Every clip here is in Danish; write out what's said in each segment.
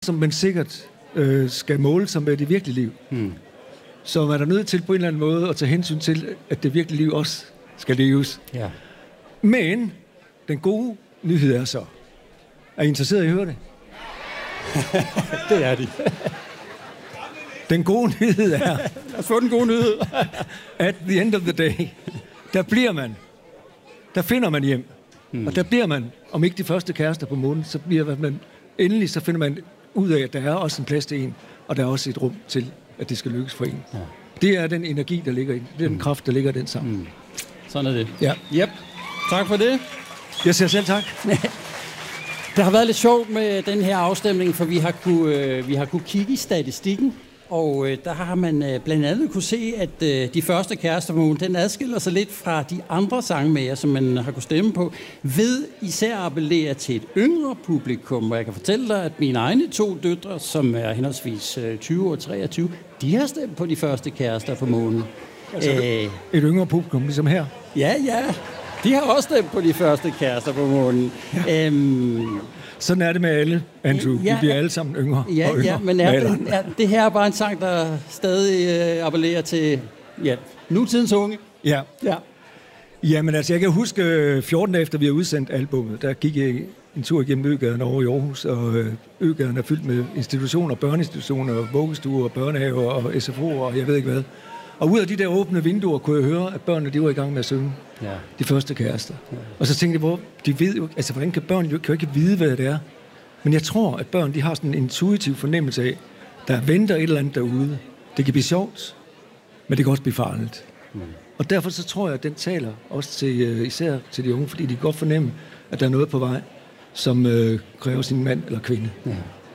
som man sikkert skal måle sig med det virkelige liv. Så man er nødt til på en eller anden måde at tage hensyn til, at det virkelige liv også skal leves. Ja. Men den gode nyhed er så. Er I interesseret i at høre det? Det er de. Den gode nyhed er... Lad os få den gode nyhed. At the end of the day, der bliver man. Der finder man hjem. Og der bliver man, om ikke de første kærester på månen, så bliver man endelig, så finder man ud af, at der er også en plads til en, og der er også et rum til, at det skal lykkes for en. Ja. Det er den energi, der ligger i det er den kraft, der ligger i den sammen. Sådan er det. Ja. Yep. Tak for det. Jeg siger selv tak. Det har været lidt sjovt med den her afstemning, for vi har kunne kigge i statistikken, og der har man blandt andet kunne se, at de første kærester på månen, den adskiller sig lidt fra de andre sangmager, som man har kunne stemme på, ved især at appellere til et yngre publikum. Og jeg kan fortælle dig, at mine egne 2 døtre, som er henholdsvis 20 og 23, de har stemt på de første kærester på månen. Altså et yngre publikum, ligesom her? Ja. De har også stemt på de første kærester på månen. Ja. Sådan er det med alle, Andrew. Vi bliver alle sammen yngre og yngre. Ja, men det her er bare en sang, der stadig appellerer til nutidens unge. Ja. Jamen altså, jeg kan huske 14 dage efter vi har udsendt albummet, der gik jeg en tur igennem Øgaden over i Aarhus, og Øgaden er fyldt med institutioner, børneinstitutioner, vuggestuer, børnehaver og SFO'er og jeg ved ikke hvad. Og ud af de der åbne vinduer kunne jeg høre, at børnene de var i gang med at synge de første kærester. Ja. Og så tænkte jeg, de ved jo, altså hvordan kan børn jo ikke vide, hvad det er? Men jeg tror, at børn de har sådan en intuitiv fornemmelse af, der venter et eller andet derude. Det kan blive sjovt, men det kan også blive farligt. Og derfor så tror jeg, at den taler også til, især til de unge, fordi de kan godt fornemme, at der er noget på vej, som kræver sin mand eller kvinde. Ja.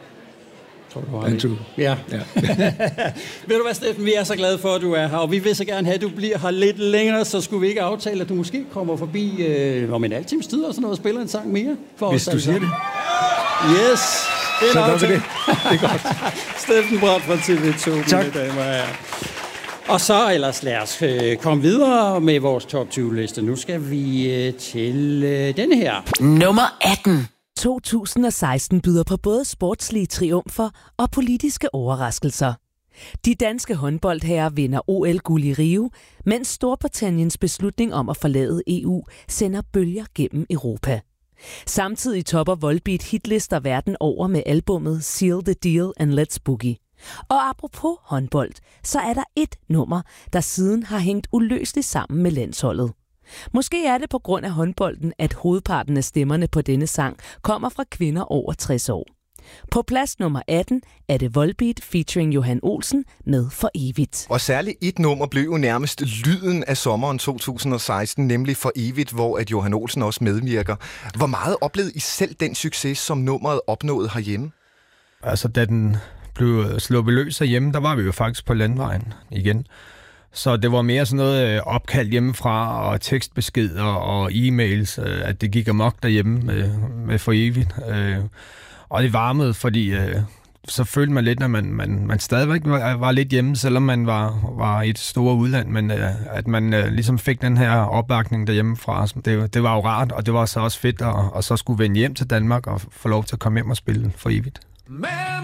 Ja. Ved du hvad, Steffen, vi er så glade for, at du er her, og vi vil så gerne have, at du bliver her lidt længere, så skulle vi ikke aftale, at du måske kommer forbi om en halv times tid og sådan noget og spiller en sang mere for hvis os. Hvis du siger det. Yes, det er så gør vi det. Det er godt. Steffen Brandt fra TV2. Tak. Mine damer og herrer. Og så ellers lad os komme videre med vores top 20-liste. Nu skal vi til denne her. Nummer 18. 2016 byder på både sportslige triumfer og politiske overraskelser. De danske håndboldherrer vinder OL-guld i Rio, mens Storbritanniens beslutning om at forlade EU sender bølger gennem Europa. Samtidig topper Volbeat hitlister verden over med albummet Seal the Deal and Let's Boogie. Og apropos håndbold, så er der et nummer, der siden har hængt uløseligt sammen med landsholdet. Måske er det på grund af håndbolden, at hovedparten af stemmerne på denne sang kommer fra kvinder over 60 år. På plads nummer 18 er det Volbeat featuring Johan Olsen med For Evigt. Og særligt et nummer blev jo nærmest lyden af sommeren 2016, nemlig For Evigt, hvor at Johan Olsen også medvirker. Hvor meget oplevede I selv den succes, som nummeret opnåede herhjemme? Altså, da den blev sluppet løs herhjemme, der var vi jo faktisk på landvejen igen. Så det var mere sådan noget opkald hjemmefra og tekstbeskeder og e-mails, at det gik amok derhjemme med For Evigt. Og det varmede, fordi så følte man lidt, at man stadigvæk var lidt hjemme, selvom man var i et stort udland, men at man ligesom fik den her opbakning derhjemmefra. Det var jo rart, og det var så også fedt at så skulle vende hjem til Danmark og få lov til at komme hjem og spille For Evigt. Men